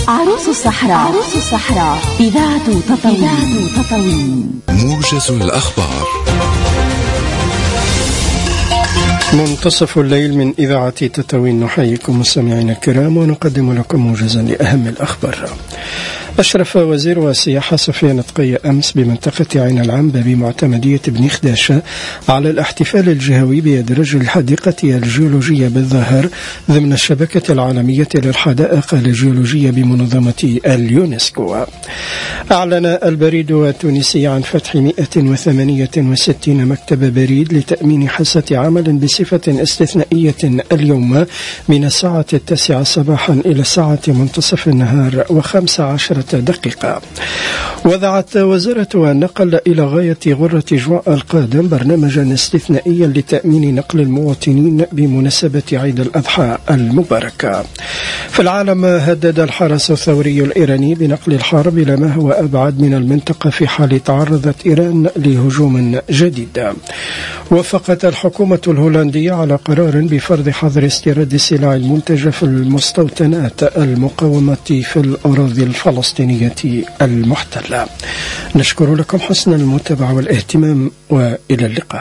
عروس الصحراء إذاعة تطاوين. موجز الأخبار. منتصف الليل من إذاعة تطاوين، نحييكم مستمعينا الكرام ونقدم لكم موجزا لأهم الأخبار. أشرف وزير السياحة سفيان الطقي أمس بمنطقة عين العنبة بمعتمدية بن خداشة على الاحتفال الجهوي بإدراج الحديقة الجيولوجية بالظاهر ضمن الشبكة العالمية للحدائق الجيولوجية بمنظمة اليونسكو. أعلن البريد التونسي عن فتح 168 مكتب بريد لتأمين حصة عمل بصفة استثنائية اليوم من الساعة 9 صباحا إلى الساعة منتصف النهار و15 دقيقة. وضعت وزارة النقل إلى غاية غرة جوان القادم برنامجا استثنائيا لتأمين نقل المواطنين بمناسبة عيد الأضحى المبارك. في العالم، هدد الحرس الثوري الإيراني بنقل الحرب إلى ما هو أبعد من المنطقة في حال تعرضت إيران لهجوم جديد. وافقت الحكومة الهولندية على قرار بفرض حظر استيراد السلع المنتجة في المستوطنات المقاومة في الأراضي الفلسطينية المحتلة. نشكر لكم حسن المتابعة والاهتمام، وإلى اللقاء.